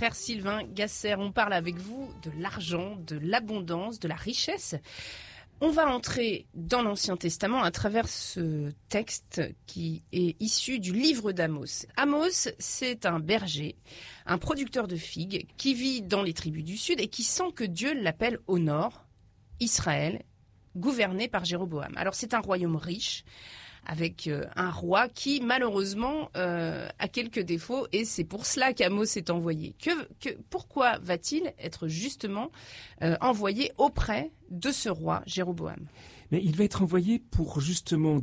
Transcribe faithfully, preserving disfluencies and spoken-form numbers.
frère Sylvain Gasser. On parle avec vous de l'argent, de l'abondance, de la richesse. On va entrer dans l'Ancien Testament à travers ce texte qui est issu du livre d'Amos. Amos, c'est un berger, un producteur de figues qui vit dans les tribus du Sud et qui sent que Dieu l'appelle au nord, Israël, gouverné par Jéroboam. Alors c'est un royaume riche, avec euh, un roi qui, malheureusement, euh, a quelques défauts, et c'est pour cela qu'Amos est envoyé. Que, que, pourquoi va-t-il être justement euh, envoyé auprès de ce roi, Jéroboam ? Mais il va être envoyé pour justement